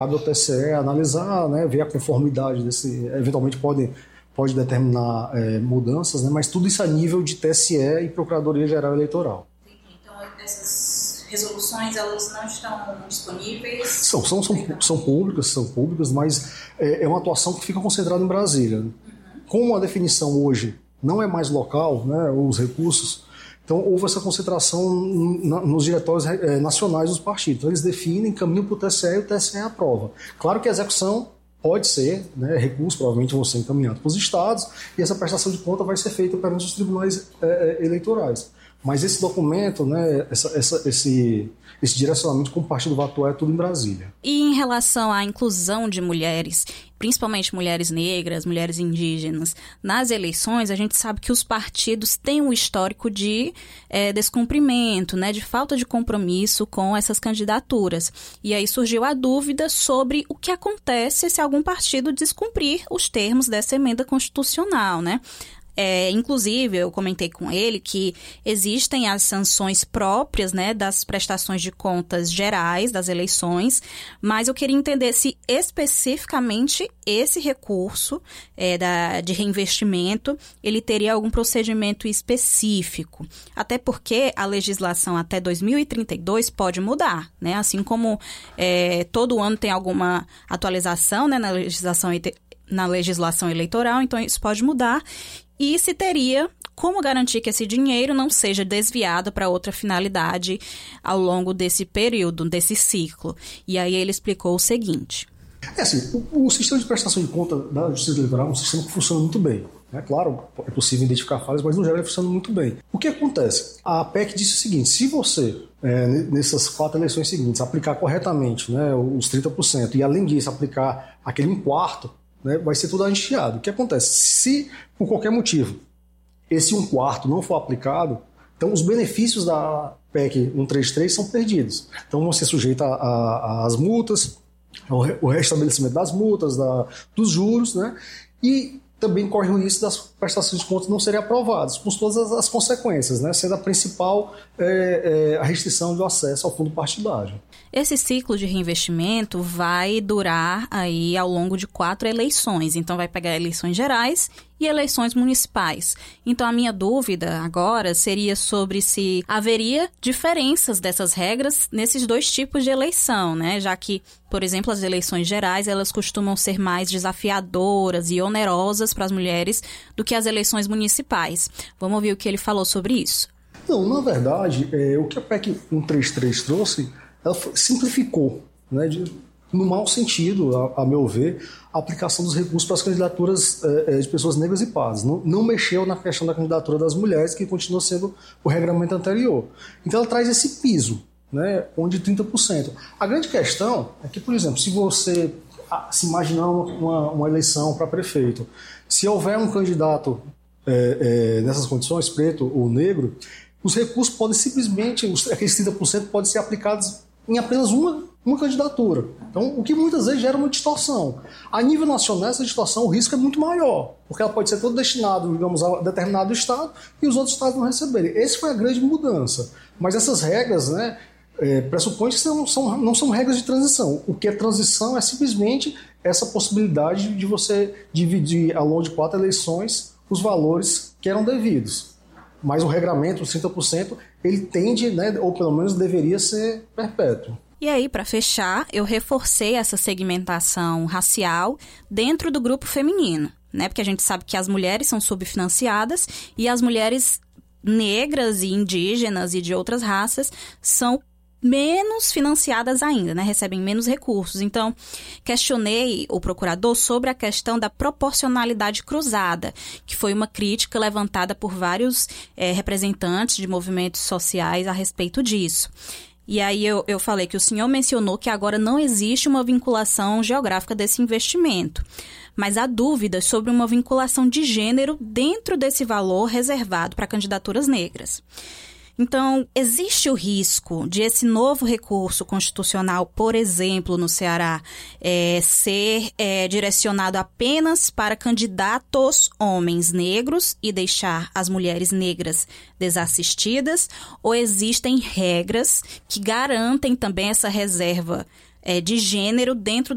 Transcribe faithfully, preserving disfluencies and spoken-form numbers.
Cabe ao T S E analisar, né, ver a conformidade desse, eventualmente pode, pode determinar é, mudanças, né, mas tudo isso a nível de T S E e Procuradoria-Geral Eleitoral. Então, essas resoluções, elas não estão disponíveis? São, são, são, são públicas, são públicas, mas é, é uma atuação que fica concentrada em Brasília. Uhum. Como a definição hoje não é mais local, né, os recursos, então houve essa concentração na, nos diretórios é, nacionais dos partidos. Então eles definem, caminham para o T S E e o T S E aprova. Claro que a execução pode ser, né, recursos provavelmente vão ser encaminhados para os estados e essa prestação de conta vai ser feita perante os tribunais é, eleitorais. Mas esse documento, né, essa, essa, esse, esse direcionamento como o partido vai atuar é tudo em Brasília. E em relação à inclusão de mulheres, principalmente mulheres negras, mulheres indígenas, nas eleições, a gente sabe que os partidos têm um histórico de é, descumprimento, né, de falta de compromisso com essas candidaturas. E aí surgiu a dúvida sobre o que acontece se algum partido descumprir os termos dessa emenda constitucional, né? É, inclusive, eu comentei com ele que existem as sanções próprias, né, das prestações de contas gerais das eleições, mas eu queria entender se especificamente esse recurso é, da, de reinvestimento, ele teria algum procedimento específico, até porque a legislação até dois mil e trinta e dois pode mudar, né, assim como é, todo ano tem alguma atualização, né, na legislação, na legislação eleitoral, então isso pode mudar. E se teria como garantir que esse dinheiro não seja desviado para outra finalidade ao longo desse período, desse ciclo. E aí ele explicou o seguinte. É assim, o, o sistema de prestação de conta da Justiça Eleitoral é um sistema que funciona muito bem. É claro, é possível identificar falhas, mas no geral ele funciona muito bem. O que acontece? A P E C disse o seguinte, se você, é, nessas quatro eleições seguintes, aplicar corretamente, né, os trinta por cento e além disso aplicar aquele um quarto, né, vai ser tudo anistiado. O que acontece? Se, por qualquer motivo, esse um quarto não for aplicado, então os benefícios da P E C cento e trinta e três são perdidos. Então vão ser sujeitos às multas, ao restabelecimento das multas, da, dos juros, né, e também corre o risco das prestações de contas não serem aprovadas, com todas as, as consequências, né, sendo a principal é, é, a restrição do acesso ao fundo partidário. Esse ciclo de reinvestimento vai durar aí ao longo de quatro eleições. Então, vai pegar eleições gerais e eleições municipais. Então, a minha dúvida agora seria sobre se haveria diferenças dessas regras nesses dois tipos de eleição, né? Já que, por exemplo, as eleições gerais, elas costumam ser mais desafiadoras e onerosas para as mulheres do que as eleições municipais. Vamos ouvir o que ele falou sobre isso. Não, na verdade, é, o que a P E C cento e trinta e três trouxe, ela simplificou, né, de, no mau sentido, a, a meu ver, a aplicação dos recursos para as candidaturas é, de pessoas negras e pardas. Não, não mexeu na questão da candidatura das mulheres, que continua sendo o regramento anterior. Então ela traz esse piso, né, onde trinta por cento. A grande questão é que, por exemplo, se você se imaginar uma, uma eleição para prefeito, se houver um candidato é, é, nessas condições, preto ou negro, os recursos podem simplesmente, aqueles trinta por cento podem ser aplicados em apenas uma, uma candidatura. Então, o que muitas vezes gera uma distorção. A nível nacional, essa distorção, o risco é muito maior, porque ela pode ser todo destinado, digamos, a determinado estado e os outros estados não receberem. Essa foi a grande mudança. Mas essas regras, né, é, pressupõem que não são, não são regras de transição. O que é transição é simplesmente essa possibilidade de você dividir ao longo de quatro eleições os valores que eram devidos. Mas o regramento, os trinta por cento, ele tende, né, ou pelo menos deveria ser perpétuo. E aí, para fechar, eu reforcei essa segmentação racial dentro do grupo feminino, né? Porque a gente sabe que as mulheres são subfinanciadas e as mulheres negras e indígenas e de outras raças são menos financiadas ainda, né? Recebem menos recursos. Então, questionei o procurador sobre a questão da proporcionalidade cruzada, que foi uma crítica levantada por vários é, representantes de movimentos sociais a respeito disso. E aí eu, eu falei que o senhor mencionou que agora não existe uma vinculação geográfica desse investimento, mas há dúvidas sobre uma vinculação de gênero dentro desse valor reservado para candidaturas negras. Então, existe o risco de esse novo recurso constitucional, por exemplo, no Ceará, é, ser é, direcionado apenas para candidatos homens negros e deixar as mulheres negras desassistidas? Ou existem regras que garantem também essa reserva é, de gênero dentro